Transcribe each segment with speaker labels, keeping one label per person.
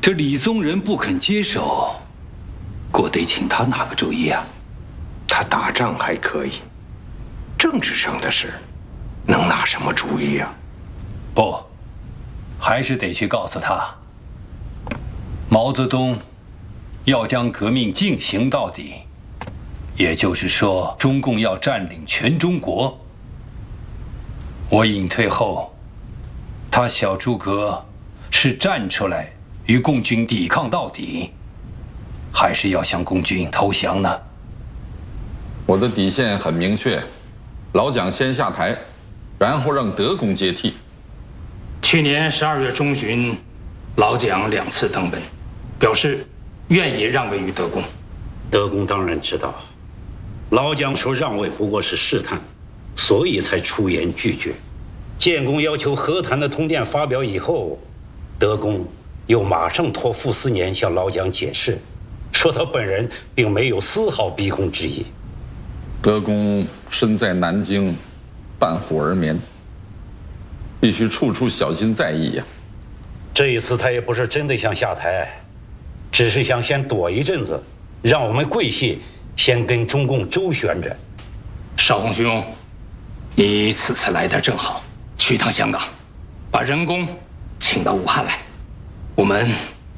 Speaker 1: 这李宗仁不肯接手，我得请他拿个主意啊。
Speaker 2: 他打仗还可以，政治上的事，能拿什么主意啊？
Speaker 1: 不，还是得去告诉他，毛泽东要将革命进行到底，也就是说，中共要占领全中国。我隐退后，他小诸葛是站出来与共军抵抗到底，还是要向共军投降呢？
Speaker 3: 我的底线很明确，老蒋先下台，然后让德公接替。
Speaker 4: 去年12月中旬，老蒋2次登本，表示愿意让位于德公。
Speaker 5: 德公当然知道，老蒋说让位不过是试探，所以才出言拒绝。建功要求和谈的通电发表以后，德公又马上托傅斯年向老蒋解释，说他本人并没有丝毫逼宫之意。
Speaker 3: 德公身在南京，半虎而眠，必须处处小心在意呀。
Speaker 5: 这一次他也不是真的想下台，只是想先躲一阵子，让我们桂系先跟中共周旋着。
Speaker 4: 邵红兄，你此次来的正好，去趟香港，把任公请到武汉来，我们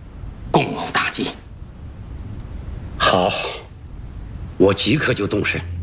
Speaker 4: 共谋大计。
Speaker 5: 好，我即刻就动身。